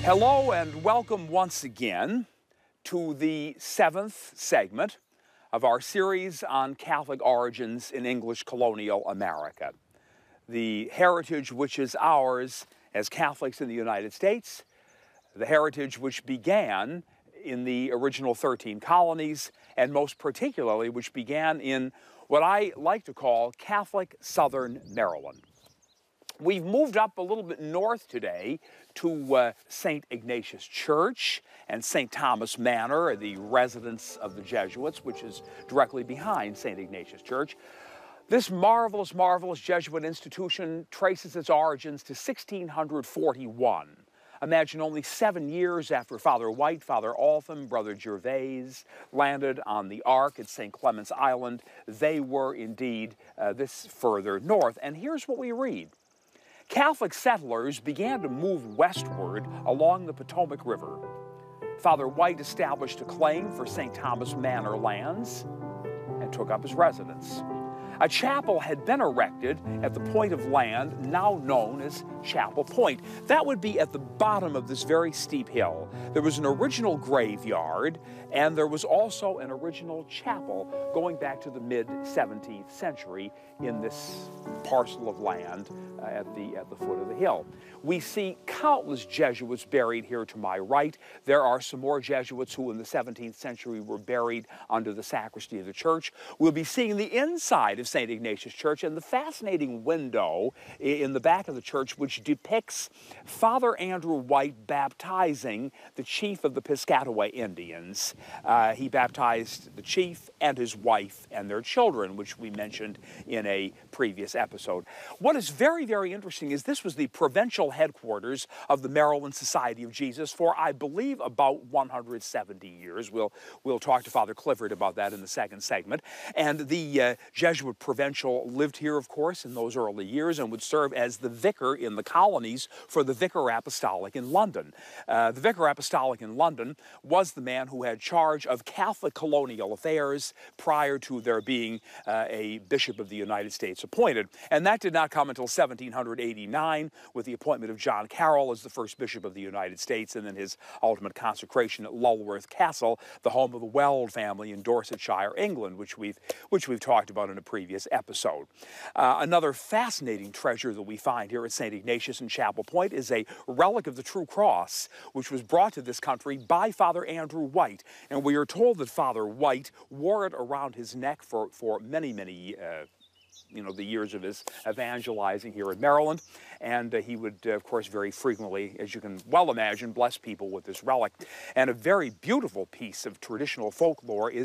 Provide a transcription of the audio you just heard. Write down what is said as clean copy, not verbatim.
Hello and welcome once again to the 7th segment of our series on Catholic origins in English colonial America. The heritage which is ours as Catholics in the United States, the heritage which began in the original 13 colonies, and most particularly which began in what I like to call Catholic Southern Maryland. We've moved up a little bit north today to St. Ignatius Church and St. Thomas Manor, the residence of the Jesuits, which is directly behind St. Ignatius Church. This marvelous, marvelous Jesuit institution traces its origins to 1641. Imagine only 7 years after Father White, Father Altham, Brother Gervais landed on the Ark at St. Clement's Island. They were indeed this further north. And here's what we read. Catholic settlers began to move westward along the Potomac River. Father White established a claim for St. Thomas Manor lands and took up his residence. A chapel had been erected at the point of land now known as Chapel Point. That would be at the bottom of this very steep hill. There was an original graveyard, and there was also an original chapel going back to the mid-17th century in this parcel of land at the foot of the hill. We see countless Jesuits buried here to my right. There are some more Jesuits who in the 17th century were buried under the sacristy of the church. We'll be seeing the inside of St. Ignatius Church and the fascinating window in the back of the church which depicts Father Andrew White baptizing the chief of the Piscataway Indians. He baptized the chief and his wife and their children, which we mentioned in a previous episode. What is very, very interesting is this was the provincial headquarters of the Maryland Society of Jesus for, I believe, about 170 years. We'll talk to Father Clifford about that in the second segment. And the Jesuit provincial lived here, of course, in those early years and would serve as the vicar in the colonies for the Vicar Apostolic in London. The Vicar Apostolic in London was the man who had charge of Catholic colonial affairs prior to there being a bishop of the United States appointed. And that did not come until 1789 with the appointment of John Carroll as the first bishop of the United States and then his ultimate consecration at Lulworth Castle, the home of the Weld family in Dorsetshire, England, which we've talked about in a previous episode. Another fascinating treasure that we find here at St. Ignatius in Chapel Point is a relic of the True Cross, which was brought to this country by Father Andrew White. And we are told that Father White wore it around his neck for many, many the years of his evangelizing here in Maryland. And he would, of course, very frequently, as you can well imagine, bless people with this relic. And a very beautiful piece of traditional folklore is